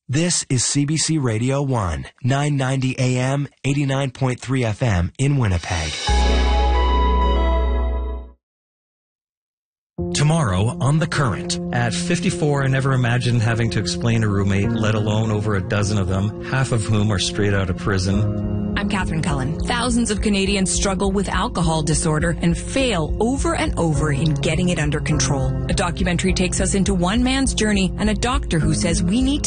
This is CBC Radio 1, 990 AM, 89.3 FM in Winnipeg. Tomorrow on The Current. At 54, I never imagined having to explain a roommate, let alone over a dozen of them, half of whom are straight out of prison. I'm Catherine Cullen. Thousands of Canadians struggle with alcohol disorder and fail over and over in getting it under control. A documentary takes us into one man's journey and a doctor who says we need to